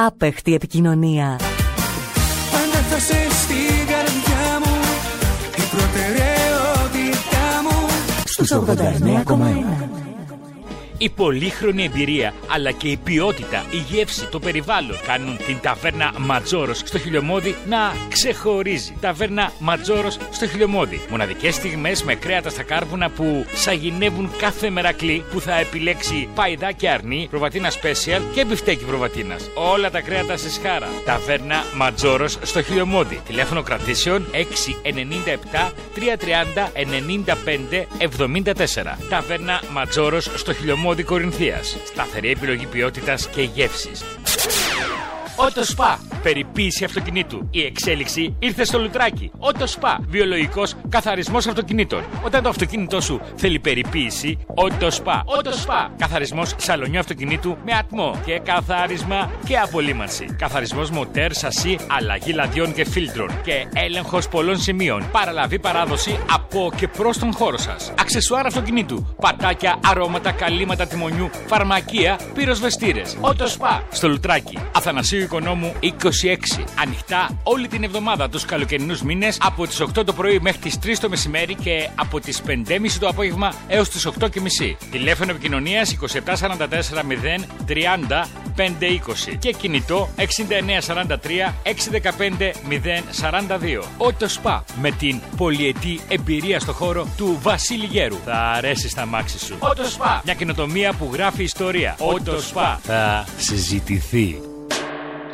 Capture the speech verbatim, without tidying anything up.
άπεχτη επικοινωνία. Πάντα θα σε στην καρδιά μου, η προτεραιότητά μου. Στους ογδόντα εννέα κόμμα ένα. Η πολύχρονη εμπειρία αλλά και η ποιότητα, η γεύση, το περιβάλλον κάνουν την ταβέρνα Ματζόρος στο Χιλιομώδη να ξεχωρίζει. Ταβέρνα Ματζόρος στο Χιλιομώδη. Μοναδικές στιγμές με κρέατα στα κάρβουνα που σαγηνεύουν κάθε μερακλή που θα επιλέξει παϊδάκι αρνί, προβατίνα special και μπιφτέκι προβατίνας. Όλα τα κρέατα σε σχάρα. Ταβέρνα Ματζόρος στο Χιλιομώδη. Τηλέφωνο κρατήσεων έξι εννιά επτά τρία τρία μηδέν εννιά πέντε εβδομήντα τέσσερα. Ταβέρνα Ματζόρος στο Χιλιομώδη Κορινθίας. Σταθερή επιλογή ποιότητας και γεύσης. Ότοσπα. Περιποίηση αυτοκινήτου. Η εξέλιξη ήρθε στο λουτράκι. Ότοσπα. Βιολογικός καθαρισμός αυτοκινήτων. Όταν το αυτοκίνητό σου θέλει περιποίηση, Ότοσπα. Ότοσπα. Καθαρισμός σαλονιού αυτοκινήτου με ατμό και καθάρισμα και απολύμανση. Καθαρισμός μοτέρ, σασί, αλλαγή λαδιών και φίλτρων. Και έλεγχος πολλών σημείων. Παραλαβή παράδοση από και προς τον χώρο σας. Αξεσουάρ αυτοκινήτου. Πατάκια, αρώματα, καλύματα τιμονιού, φαρμακεία, πυροσβεστήρες. Ότοσπα. Στο λουτράκι. Αθανασίου Οικονόμου είκοσι έξι. Ανοιχτά όλη την εβδομάδα τους καλοκαιρινούς μήνες από τις οκτώ το πρωί μέχρι τις τρεις το μεσημέρι και από τις πέντε και μισή το απόγευμα έως τις οκτώ και μισή. Τηλέφωνο επικοινωνίας είκοσι επτά σαράντα τέσσερα μηδέν τριάντα πεντακόσια είκοσι και κινητό εξήντα εννέα σαράντα τρία εξακόσια δεκαπέντε μηδέν σαράντα δύο. Ότοσπα με την πολυετή εμπειρία στο χώρο του Βασίλη Γέρου. Θα αρέσει στα μάξι σου. Ότοσπα. Μια καινοτομία που γράφει ιστορία. Ότοσπα. Θα συζητηθεί.